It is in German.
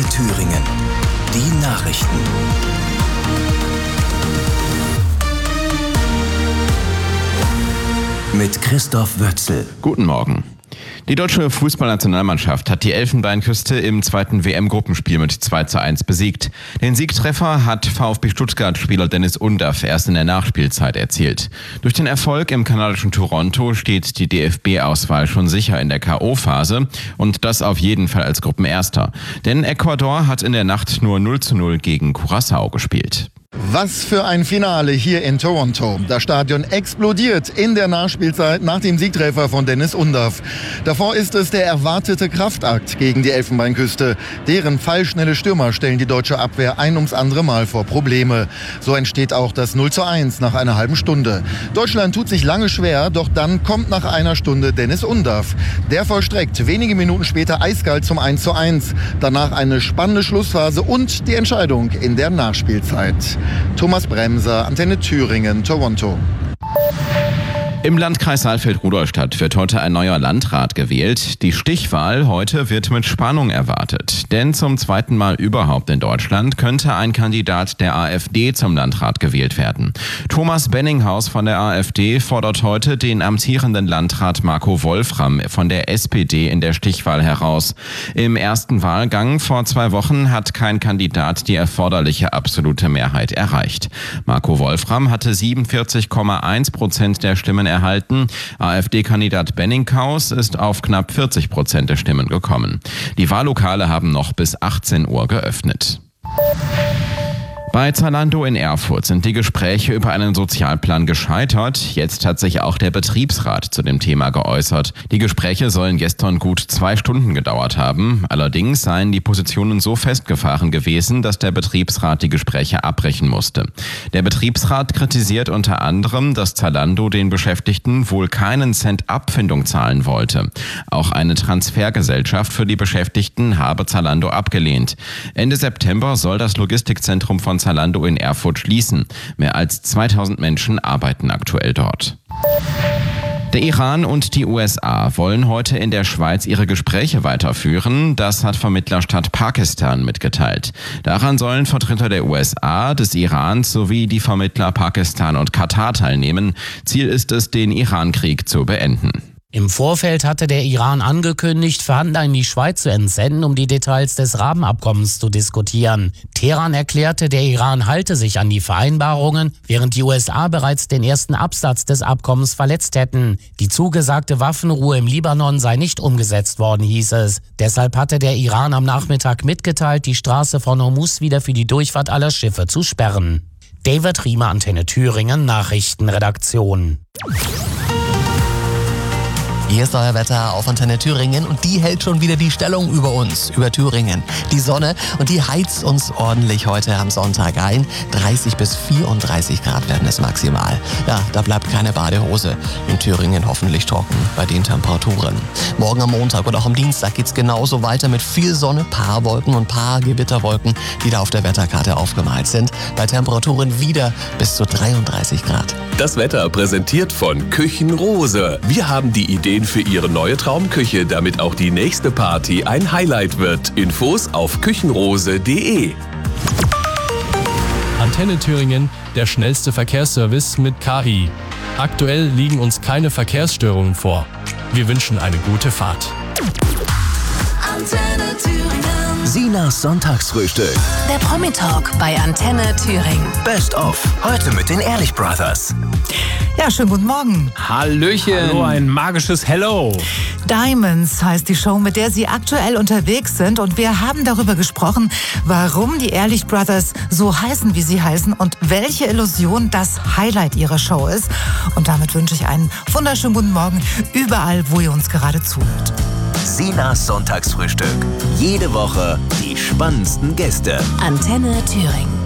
Thüringen. Die Nachrichten. Mit Christoph Wötzl. Guten Morgen. Die deutsche Fußballnationalmannschaft hat die Elfenbeinküste im zweiten WM-Gruppenspiel mit 2:1 besiegt. Den Siegtreffer hat VfB Stuttgart-Spieler Dennis Undaff erst in der Nachspielzeit erzielt. Durch den Erfolg im kanadischen Toronto steht die DFB-Auswahl schon sicher in der K.O.-Phase und das auf jeden Fall als Gruppenerster. Denn Ecuador hat in der Nacht nur 0:0 gegen Curaçao gespielt. Was für ein Finale hier in Toronto. Das Stadion explodiert in der Nachspielzeit nach dem Siegtreffer von Dennis Undaff. Davor ist es der erwartete Kraftakt gegen die Elfenbeinküste. Deren pfeilschnelle Stürmer stellen die deutsche Abwehr ein ums andere Mal vor Probleme. So entsteht auch das 0:1 nach einer halben Stunde. Deutschland tut sich lange schwer, doch dann kommt nach einer Stunde Dennis Undaff. Der vollstreckt wenige Minuten später eiskalt zum 1:1. Danach eine spannende Schlussphase und die Entscheidung in der Nachspielzeit. Thomas Bremser, Antenne Thüringen, Toronto. Im Landkreis Saalfeld-Rudolstadt wird heute ein neuer Landrat gewählt. Die Stichwahl heute wird mit Spannung erwartet. Denn zum zweiten Mal überhaupt in Deutschland könnte ein Kandidat der AfD zum Landrat gewählt werden. Thomas Benninghaus von der AfD fordert heute den amtierenden Landrat Marco Wolfram von der SPD in der Stichwahl heraus. Im ersten Wahlgang vor 2 Wochen hat kein Kandidat die erforderliche absolute Mehrheit erreicht. Marco Wolfram hatte 47,1% der Stimmen erhalten. AfD-Kandidat Benninghaus ist auf knapp 40% der Stimmen gekommen. Die Wahllokale haben noch bis 18 Uhr geöffnet. Bei Zalando in Erfurt sind die Gespräche über einen Sozialplan gescheitert. Jetzt hat sich auch der Betriebsrat zu dem Thema geäußert. Die Gespräche sollen gestern gut 2 Stunden gedauert haben. Allerdings seien die Positionen so festgefahren gewesen, dass der Betriebsrat die Gespräche abbrechen musste. Der Betriebsrat kritisiert unter anderem, dass Zalando den Beschäftigten wohl keinen Cent Abfindung zahlen wollte. Auch eine Transfergesellschaft für die Beschäftigten habe Zalando abgelehnt. Ende September soll das Logistikzentrum von Zalando in Erfurt schließen. Mehr als 2000 Menschen arbeiten aktuell dort. Der Iran und die USA wollen heute in der Schweiz ihre Gespräche weiterführen. Das hat Vermittlerstaat Pakistan mitgeteilt. Daran sollen Vertreter der USA, des Irans sowie die Vermittler Pakistan und Katar teilnehmen. Ziel ist es, den Iran-Krieg zu beenden. Im Vorfeld hatte der Iran angekündigt, Verhandler in die Schweiz zu entsenden, um die Details des Rahmenabkommens zu diskutieren. Teheran erklärte, der Iran halte sich an die Vereinbarungen, während die USA bereits den ersten Absatz des Abkommens verletzt hätten. Die zugesagte Waffenruhe im Libanon sei nicht umgesetzt worden, hieß es. Deshalb hatte der Iran am Nachmittag mitgeteilt, die Straße von Hormuz wieder für die Durchfahrt aller Schiffe zu sperren. David Riemer, Antenne Thüringen, Nachrichtenredaktion. Hier ist euer Wetter auf Antenne Thüringen und die hält schon wieder die Stellung über uns, über Thüringen. Die Sonne und die heizt uns ordentlich heute am Sonntag ein. 30 bis 34 Grad werden es maximal. Ja, da bleibt keine Badehose. In Thüringen hoffentlich trocken bei den Temperaturen. Morgen am Montag und auch am Dienstag geht's genauso weiter mit viel Sonne, paar Wolken und paar Gewitterwolken, die da auf der Wetterkarte aufgemalt sind. Bei Temperaturen wieder bis zu 33 Grad. Das Wetter präsentiert von Küchenrose. Wir haben die Ideen für Ihre neue Traumküche, damit auch die nächste Party ein Highlight wird. Infos auf küchenrose.de. Antenne Thüringen, der schnellste Verkehrsservice mit KI. Aktuell liegen uns keine Verkehrsstörungen vor. Wir wünschen eine gute Fahrt. Antenne Thüringen. Sinas Sonntagsfrühstück. Der Promi-Talk bei Antenne Thüringen. Best of. Heute mit den Ehrlich Brothers. Ja, schönen guten Morgen. Hallöchen. Hallo, ein magisches Hello. Diamonds heißt die Show, mit der sie aktuell unterwegs sind. Und wir haben darüber gesprochen, warum die Ehrlich Brothers so heißen, wie sie heißen und welche Illusion das Highlight ihrer Show ist. Und damit wünsche ich einen wunderschönen guten Morgen überall, wo ihr uns gerade zuhört. Sinas Sonntagsfrühstück. Jede Woche die spannendsten Gäste. Antenne Thüringen.